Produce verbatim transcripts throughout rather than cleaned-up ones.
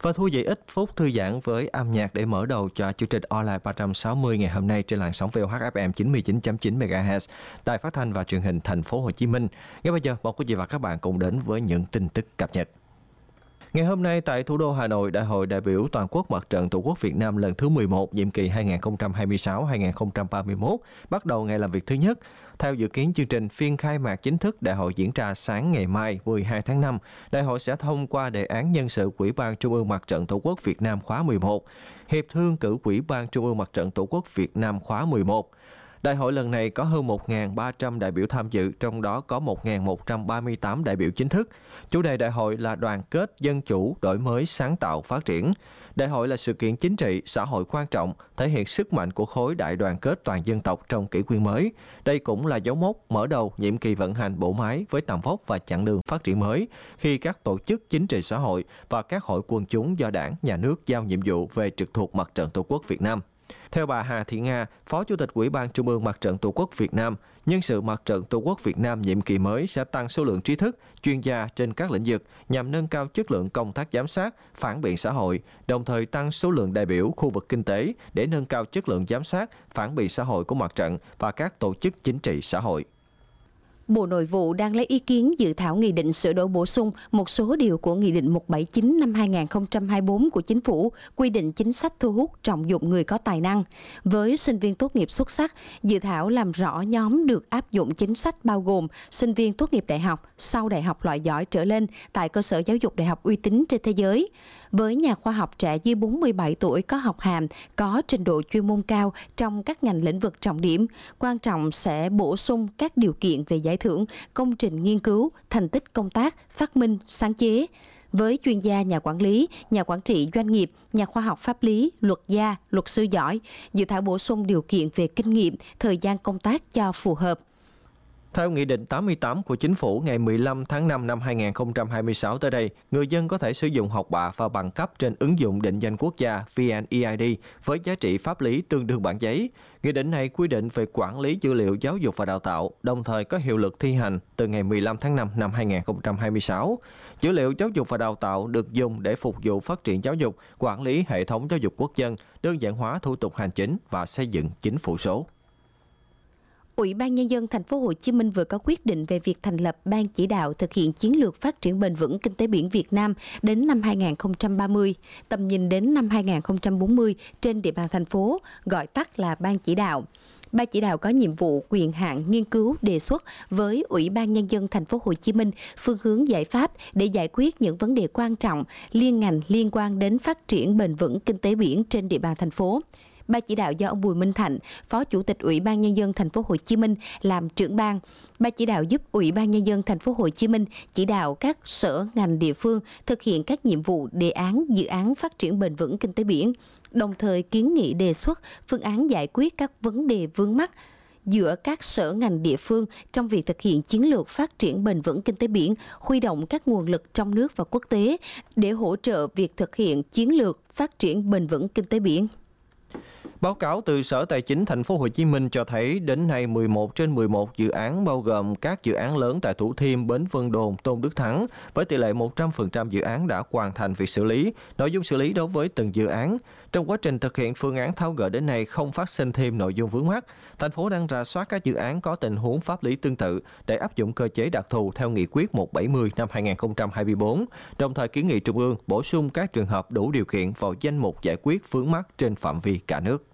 Và Thu Dĩ ít phút thư giãn với âm nhạc để mở đầu cho chương trình Online ba trăm sáu mươi ngày hôm nay trên làn sóng vê o hát ép em chín mươi chín chấm chín mê ga héc, Đài Phát thanh và Truyền hình Thành phố Hồ Chí Minh. Ngay bây giờ, mời quý vị và các bạn cùng đến với những tin tức cập nhật. Ngày hôm nay tại thủ đô Hà Nội, Đại hội đại biểu toàn quốc Mặt trận Tổ quốc Việt Nam lần thứ mười một, nhiệm kỳ hai nghìn không trăm hai mươi sáu đến hai nghìn không trăm ba mươi mốt bắt đầu ngày làm việc thứ nhất. Theo dự kiến chương trình, phiên khai mạc chính thức đại hội diễn ra sáng ngày mai mười hai tháng năm. Đại hội sẽ thông qua đề án nhân sự Ủy ban Trung ương Mặt trận Tổ quốc Việt Nam khóa mười một, hiệp thương cử Ủy ban Trung ương Mặt trận Tổ quốc Việt Nam khóa mười một. Đại hội lần này có hơn một nghìn ba trăm đại biểu tham dự, trong đó có một nghìn một trăm ba mươi tám đại biểu chính thức. Chủ đề đại hội là đoàn kết, dân chủ, đổi mới, sáng tạo, phát triển. Đại hội là sự kiện chính trị, xã hội quan trọng, thể hiện sức mạnh của khối đại đoàn kết toàn dân tộc trong kỷ nguyên mới. Đây cũng là dấu mốc mở đầu nhiệm kỳ vận hành bộ máy với tầm vóc và chặng đường phát triển mới, khi các tổ chức chính trị xã hội và các hội quần chúng do Đảng, Nhà nước giao nhiệm vụ về trực thuộc Mặt trận Tổ quốc Việt Nam. Theo bà Hà Thị Nga, Phó Chủ tịch Ủy ban Trung ương Mặt trận Tổ quốc Việt Nam, nhân sự Mặt trận Tổ quốc Việt Nam nhiệm kỳ mới sẽ tăng số lượng trí thức, chuyên gia trên các lĩnh vực nhằm nâng cao chất lượng công tác giám sát, phản biện xã hội, đồng thời tăng số lượng đại biểu khu vực kinh tế để nâng cao chất lượng giám sát, phản biện xã hội của mặt trận và các tổ chức chính trị xã hội. Bộ Nội vụ đang lấy ý kiến dự thảo nghị định sửa đổi bổ sung một số điều của Nghị định một trăm bảy mươi chín năm hai nghìn không trăm hai mươi tư của Chính phủ quy định chính sách thu hút trọng dụng người có tài năng. Với sinh viên tốt nghiệp xuất sắc, dự thảo làm rõ nhóm được áp dụng chính sách bao gồm sinh viên tốt nghiệp đại học, sau đại học loại giỏi trở lên tại cơ sở giáo dục đại học uy tín trên thế giới. Với nhà khoa học trẻ dưới bốn mươi bảy tuổi có học hàm, có trình độ chuyên môn cao trong các ngành lĩnh vực trọng điểm, quan trọng sẽ bổ sung các điều kiện về giải thưởng, công trình nghiên cứu, thành tích công tác, phát minh, sáng chế. Với chuyên gia nhà quản lý, nhà quản trị doanh nghiệp, nhà khoa học pháp lý, luật gia, luật sư giỏi, dự thảo bổ sung điều kiện về kinh nghiệm, thời gian công tác cho phù hợp. Theo Nghị định tám mươi tám của Chính phủ ngày mười lăm tháng năm năm hai nghìn không trăm hai mươi sáu tới đây, người dân có thể sử dụng học bạ và bằng cấp trên ứng dụng định danh quốc gia vê en e i đê với giá trị pháp lý tương đương bản giấy. Nghị định này quy định về quản lý dữ liệu giáo dục và đào tạo, đồng thời có hiệu lực thi hành từ ngày mười lăm tháng năm năm hai nghìn không trăm hai mươi sáu. Dữ liệu giáo dục và đào tạo được dùng để phục vụ phát triển giáo dục, quản lý hệ thống giáo dục quốc dân, đơn giản hóa thủ tục hành chính và xây dựng chính phủ số. Ủy ban Nhân dân Thành phố Hồ Chí Minh vừa có quyết định về việc thành lập Ban chỉ đạo thực hiện chiến lược phát triển bền vững kinh tế biển Việt Nam đến năm hai nghìn không trăm ba mươi, tầm nhìn đến năm hai nghìn không trăm bốn mươi trên địa bàn thành phố, gọi tắt là Ban chỉ đạo. Ban chỉ đạo có nhiệm vụ quyền hạn nghiên cứu đề xuất với Ủy ban Nhân dân Thành phố Hồ Chí Minh phương hướng giải pháp để giải quyết những vấn đề quan trọng liên ngành liên quan đến phát triển bền vững kinh tế biển trên địa bàn thành phố. Ban chỉ đạo do ông Bùi Minh Thạnh, Phó Chủ tịch Ủy ban Nhân dân Thành phố Hồ Chí Minh làm trưởng ban. Ban chỉ đạo giúp Ủy ban Nhân dân Thành phố Hồ Chí Minh chỉ đạo các sở ngành địa phương thực hiện các nhiệm vụ đề án dự án phát triển bền vững kinh tế biển, đồng thời kiến nghị đề xuất phương án giải quyết các vấn đề vướng mắc giữa các sở ngành địa phương trong việc thực hiện chiến lược phát triển bền vững kinh tế biển, huy động các nguồn lực trong nước và quốc tế để hỗ trợ việc thực hiện chiến lược phát triển bền vững kinh tế biển. Báo cáo từ Sở Tài chính Thành phố Hồ Chí Minh cho thấy đến nay mười một trên mười một dự án bao gồm các dự án lớn tại Thủ Thiêm, Bến Vân Đồn, Tôn Đức Thắng với tỷ lệ một trăm phần trăm dự án đã hoàn thành việc xử lý, nội dung xử lý đối với từng dự án. Trong quá trình thực hiện phương án tháo gỡ đến nay không phát sinh thêm nội dung vướng mắc, thành phố đang rà soát các dự án có tình huống pháp lý tương tự để áp dụng cơ chế đặc thù theo Nghị quyết một trăm bảy mươi năm hai nghìn không trăm hai mươi tư, đồng thời kiến nghị Trung ương bổ sung các trường hợp đủ điều kiện vào danh mục giải quyết vướng mắc trên phạm vi cả nước.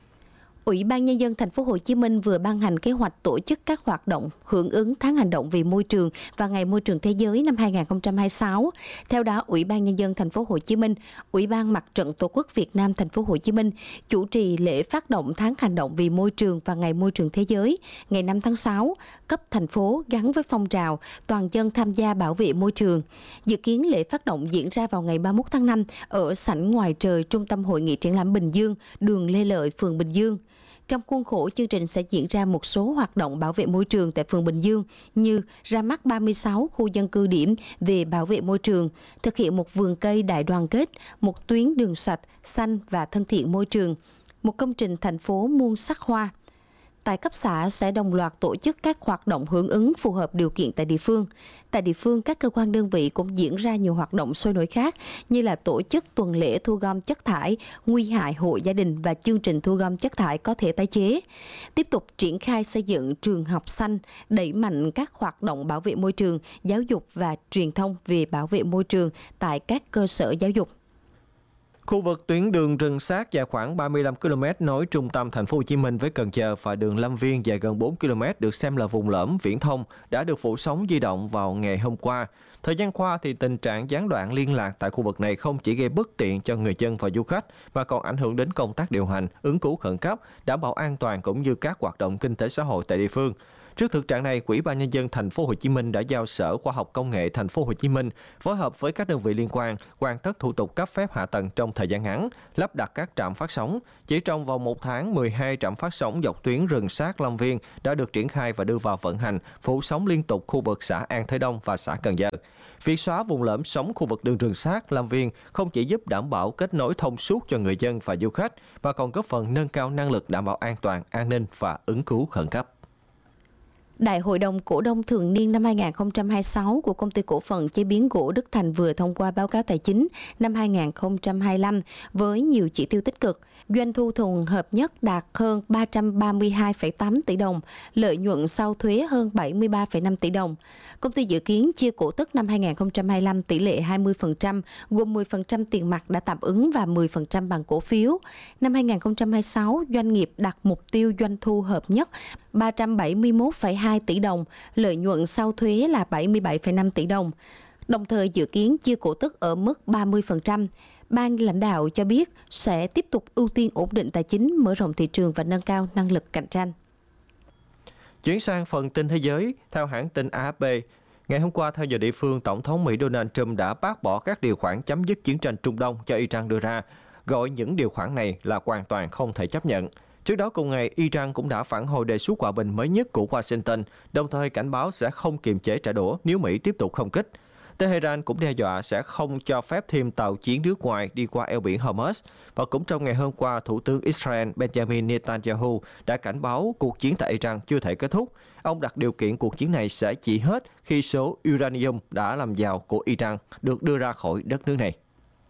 Ủy ban Nhân dân Thành phố Hồ Chí Minh vừa ban hành kế hoạch tổ chức các hoạt động hưởng ứng tháng hành động vì môi trường và Ngày Môi trường Thế giới năm hai nghìn không trăm hai mươi sáu. Theo đó, Ủy ban Nhân dân Thành phố Hồ Chí Minh, Ủy ban Mặt trận Tổ quốc Việt Nam Thành phố Hồ Chí Minh chủ trì lễ phát động tháng hành động vì môi trường và Ngày Môi trường Thế giới ngày năm tháng sáu, cấp thành phố gắn với phong trào toàn dân tham gia bảo vệ môi trường. Dự kiến lễ phát động diễn ra vào ngày ba mươi mốt tháng năm ở sảnh ngoài trời Trung tâm Hội nghị Triển lãm Bình Dương, đường Lê Lợi, phường Bình Dương. Trong khuôn khổ chương trình sẽ diễn ra một số hoạt động bảo vệ môi trường tại phường Bình Dương như ra mắt ba mươi sáu khu dân cư điểm về bảo vệ môi trường, thực hiện một vườn cây đại đoàn kết, một tuyến đường sạch, xanh và thân thiện môi trường, một công trình thành phố muôn sắc hoa. tại cấp xã sẽ đồng loạt tổ chức các hoạt động hưởng ứng phù hợp điều kiện tại địa phương. Tại địa phương, các cơ quan đơn vị cũng diễn ra nhiều hoạt động sôi nổi khác như là tổ chức tuần lễ thu gom chất thải, nguy hại hộ gia đình và chương trình thu gom chất thải có thể tái chế. Tiếp tục triển khai xây dựng trường học xanh, đẩy mạnh các hoạt động bảo vệ môi trường, giáo dục và truyền thông về bảo vệ môi trường tại các cơ sở giáo dục. Khu vực tuyến đường rừng sát dài khoảng ba mươi lăm ki lô mét nối trung tâm thành phố Hồ Chí Minh với Cần Giờ và đường Lâm Viên dài gần bốn ki lô mét được xem là vùng lõm viễn thông đã được phủ sóng di động vào ngày hôm qua. Thời gian qua thì tình trạng gián đoạn liên lạc tại khu vực này không chỉ gây bất tiện cho người dân và du khách mà còn ảnh hưởng đến công tác điều hành, ứng cứu khẩn cấp, đảm bảo an toàn cũng như các hoạt động kinh tế xã hội tại địa phương. Trước thực trạng này, Ủy ban Nhân dân Thành phố Hồ Chí Minh đã giao Sở Khoa học Công nghệ Thành phố Hồ Chí Minh phối hợp với các đơn vị liên quan hoàn tất thủ tục cấp phép hạ tầng trong thời gian ngắn, lắp đặt các trạm phát sóng. Chỉ trong vòng một tháng, mười hai trạm phát sóng dọc tuyến rừng sát Lâm Viên đã được triển khai và đưa vào vận hành, phủ sóng liên tục khu vực xã An Thới Đông và xã Cần Giờ. Việc xóa vùng lõm sóng khu vực đường rừng sát Lâm Viên không chỉ giúp đảm bảo kết nối thông suốt cho người dân và du khách, mà còn góp phần nâng cao năng lực đảm bảo an toàn, an ninh và ứng cứu khẩn cấp. Đại hội đồng cổ đông thường niên năm hai nghìn không trăm hai mươi sáu của Công ty Cổ phần Chế biến Gỗ Đức Thành vừa thông qua báo cáo tài chính năm hai nghìn không trăm hai mươi lăm với nhiều chỉ tiêu tích cực. Doanh thu thuần hợp nhất đạt hơn ba trăm ba mươi hai phẩy tám tỷ đồng, lợi nhuận sau thuế hơn bảy mươi ba phẩy năm tỷ đồng. Công ty dự kiến chia cổ tức năm hai nghìn không trăm hai mươi lăm tỷ lệ hai mươi phần trăm, gồm mười phần trăm tiền mặt đã tạm ứng và mười phần trăm bằng cổ phiếu. Năm hai nghìn không trăm hai mươi sáu, doanh nghiệp đặt mục tiêu doanh thu hợp nhất ba trăm bảy mươi mốt phẩy hai tỷ đồng, lợi nhuận sau thuế là bảy mươi bảy phẩy năm tỷ đồng. Đồng thời dự kiến chia cổ tức ở mức ba mươi phần trăm. Ban lãnh đạo cho biết sẽ tiếp tục ưu tiên ổn định tài chính, mở rộng thị trường và nâng cao năng lực cạnh tranh. Chuyển sang phần tin thế giới, theo hãng tin A F P, ngày hôm qua theo giờ địa phương, Tổng thống Mỹ Donald Trump đã bác bỏ các điều khoản chấm dứt chiến tranh Trung Đông cho Iran đưa ra, gọi những điều khoản này là hoàn toàn không thể chấp nhận. Trước đó cùng ngày, Iran cũng đã phản hồi đề xuất hòa bình mới nhất của Washington, đồng thời cảnh báo sẽ không kiềm chế trả đũa nếu Mỹ tiếp tục không kích. Tehran cũng đe dọa sẽ không cho phép thêm tàu chiến nước ngoài đi qua eo biển Hormuz. Và cũng trong ngày hôm qua, Thủ tướng Israel Benjamin Netanyahu đã cảnh báo cuộc chiến tại Iran chưa thể kết thúc. Ông đặt điều kiện cuộc chiến này sẽ chỉ hết khi số uranium đã làm giàu của Iran được đưa ra khỏi đất nước này.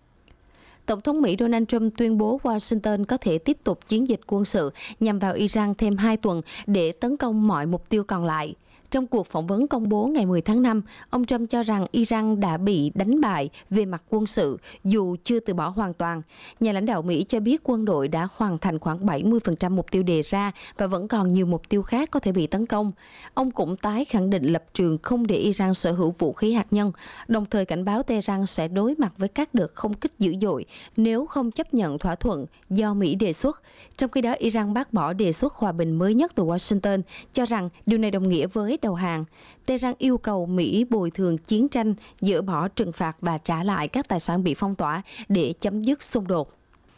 Tổng thống Mỹ Donald Trump tuyên bố Washington có thể tiếp tục chiến dịch quân sự nhằm vào Iran thêm hai tuần để tấn công mọi mục tiêu còn lại. Trong cuộc phỏng vấn công bố ngày mười tháng năm, ông Trump cho rằng Iran đã bị đánh bại về mặt quân sự dù chưa từ bỏ hoàn toàn. Nhà lãnh đạo Mỹ cho biết quân đội đã hoàn thành khoảng bảy mươi phần trăm mục tiêu đề ra và vẫn còn nhiều mục tiêu khác có thể bị tấn công. Ông cũng tái khẳng định lập trường không để Iran sở hữu vũ khí hạt nhân, đồng thời cảnh báo Tehran sẽ đối mặt với các đợt không kích dữ dội nếu không chấp nhận thỏa thuận do Mỹ đề xuất. Trong khi đó, Iran bác bỏ đề xuất hòa bình mới nhất từ Washington, cho rằng điều này đồng nghĩa với đầu hàng. Tehran yêu cầu Mỹ bồi thường chiến tranh, dỡ bỏ trừng phạt và trả lại các tài sản bị phong tỏa để chấm dứt xung đột.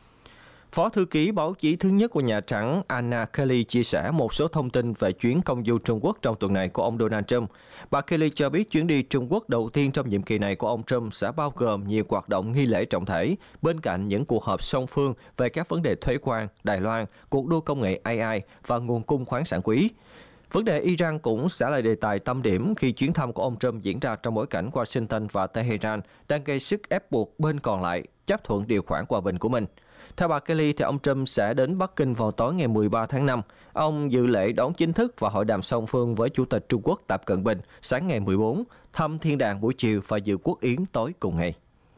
Phó thư ký báo chí thứ nhất của Nhà Trắng Anna Kelly chia sẻ một số thông tin về chuyến công du Trung Quốc trong tuần này của ông Donald Trump. Bà Kelly cho biết chuyến đi Trung Quốc đầu tiên trong nhiệm kỳ này của ông Trump sẽ bao gồm nhiều hoạt động nghi lễ trọng thể, bên cạnh những cuộc họp song phương về các vấn đề thuế quan, Đài Loan, cuộc đua công nghệ A I và nguồn cung khoáng sản quý. Vấn đề Iran cũng sẽ là đề tài tâm điểm khi chuyến thăm của ông Trump diễn ra trong bối cảnh Washington và Tehran đang gây sức ép buộc bên còn lại chấp thuận điều khoản hòa bình của mình. Theo bà Kelly, thì ông Trump sẽ đến Bắc Kinh vào tối ngày mười ba tháng năm. Ông dự lễ đón chính thức và hội đàm song phương với Chủ tịch Trung Quốc Tập Cận Bình sáng ngày mười bốn, thăm thiên đàng buổi chiều và dự quốc yến tối cùng ngày.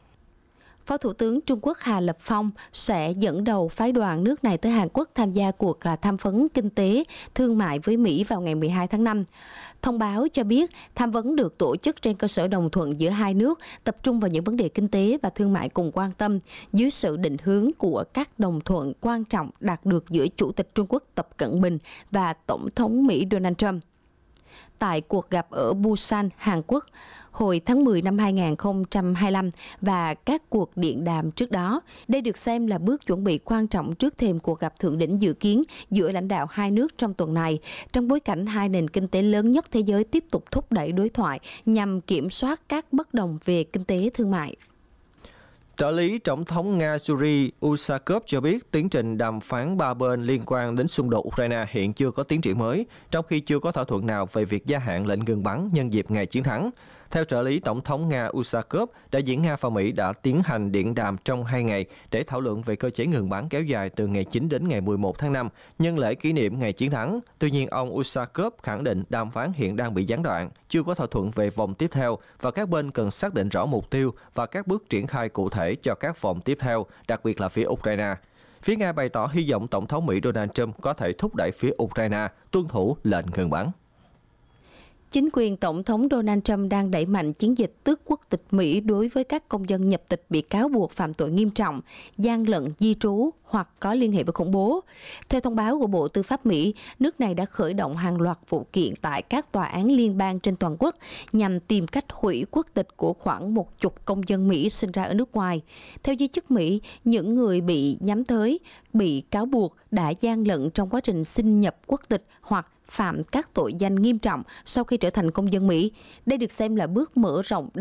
Phó Thủ tướng Trung Quốc Hà Lập Phong sẽ dẫn đầu phái đoàn nước này tới Hàn Quốc tham gia cuộc tham vấn kinh tế, thương mại với Mỹ vào ngày mười hai tháng năm. Thông báo cho biết tham vấn được tổ chức trên cơ sở đồng thuận giữa hai nước, tập trung vào những vấn đề kinh tế và thương mại cùng quan tâm, dưới sự định hướng của các đồng thuận quan trọng đạt được giữa Chủ tịch Trung Quốc Tập Cận Bình và Tổng thống Mỹ Donald Trump. Tại cuộc gặp ở Busan, Hàn Quốc, hồi tháng mười năm hai nghìn không trăm hai mươi lăm và các cuộc điện đàm trước đó, đây được xem là bước chuẩn bị quan trọng trước thềm cuộc gặp thượng đỉnh dự kiến giữa lãnh đạo hai nước trong tuần này, trong bối cảnh hai nền kinh tế lớn nhất thế giới tiếp tục thúc đẩy đối thoại nhằm kiểm soát các bất đồng về kinh tế thương mại. Trợ lý Tổng thống Nga Yuri Usakov cho biết tiến trình đàm phán ba bên liên quan đến xung đột Ukraine hiện chưa có tiến triển mới, trong khi chưa có thỏa thuận nào về việc gia hạn lệnh ngừng bắn nhân dịp ngày chiến thắng. Theo trợ lý Tổng thống Nga Usakov, đại diện Nga và Mỹ đã tiến hành điện đàm trong hai ngày để thảo luận về cơ chế ngừng bắn kéo dài từ ngày chín đến ngày mười một tháng năm, nhân lễ kỷ niệm ngày chiến thắng. Tuy nhiên, ông Usakov khẳng định đàm phán hiện đang bị gián đoạn, chưa có thỏa thuận về vòng tiếp theo và các bên cần xác định rõ mục tiêu và các bước triển khai cụ thể cho các vòng tiếp theo, đặc biệt là phía Ukraine. Phía Nga bày tỏ hy vọng Tổng thống Mỹ Donald Trump có thể thúc đẩy phía Ukraine tuân thủ lệnh ngừng bắn. Chính quyền Tổng thống Donald Trump đang đẩy mạnh chiến dịch tước quốc tịch Mỹ đối với các công dân nhập tịch bị cáo buộc phạm tội nghiêm trọng, gian lận di trú hoặc có liên hệ với khủng bố. Theo thông báo của Bộ Tư pháp Mỹ, nước này đã khởi động hàng loạt vụ kiện tại các tòa án liên bang trên toàn quốc nhằm tìm cách hủy quốc tịch của khoảng một chục công dân Mỹ sinh ra ở nước ngoài. Theo giới chức Mỹ, những người bị nhắm tới, bị cáo buộc đã gian lận trong quá trình xin nhập quốc tịch hoặc phạm các tội danh nghiêm trọng sau khi trở thành công dân Mỹ. Đây được xem là bước mở rộng